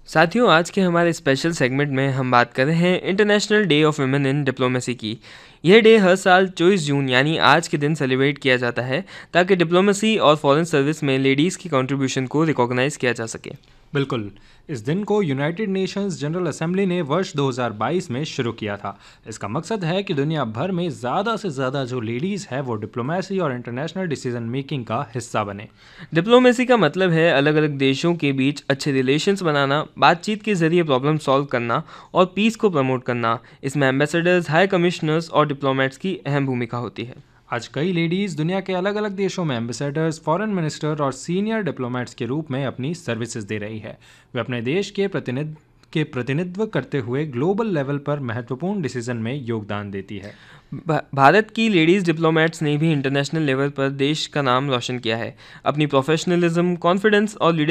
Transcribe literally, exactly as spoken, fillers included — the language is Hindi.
साथियों, आज के हमारे स्पेशल सेगमेंट में हम बात कर रहे हैं international day of women in diplomacy की। यह डे हर साल चौबीस जून यानी आज के दिन सेलिब्रेट किया जाता है ताकि डिप्लोमेसी और फॉरेन सर्विस में लेडीज़ की कंट्रीब्यूशन को रिकॉग्नाइज किया जा सके। बिल्कुल। इस दिन को यूनाइटेड नेशंस जनरल असेंबली ने वर्ष दो हज़ार बाईस में शुरू किया था। इसका मकसद है कि दुनिया भर में ज़्यादा से ज़्यादा जो लेडीज़ है वो डिप्लोमेसी और इंटरनेशनल डिसीजन मेकिंग का हिस्सा बने। डिप्लोमेसी का मतलब है अलग अलग देशों के बीच अच्छे रिलेशंस बनाना, बातचीत के जरिए प्रॉब्लम सॉल्व करना और पीस को प्रमोट करना। इसमें एम्बेसडर्स, हाई कमिश्नर्स और डिप्लोमेट्स की अहम भूमिका होती है। आज कई लेडीज़ दुनिया के अलग अलग देशों में एम्बेसडर्स, फॉरेन मिनिस्टर और सीनियर डिप्लोमेट्स के रूप में अपनी सर्विसेज दे रही है। वे अपने देश के प्रतिनिधि के प्रतिनिधित्व करते हुए ग्लोबल लेवल पर महत्वपूर्ण डिसीजन में योगदान देती है। भा- भारत की लेडीज़ डिप्लोमेट्स ने भी इंटरनेशनल लेवल पर देश का नाम रोशन किया है। अपनी प्रोफेशनलिज्म, कॉन्फिडेंस और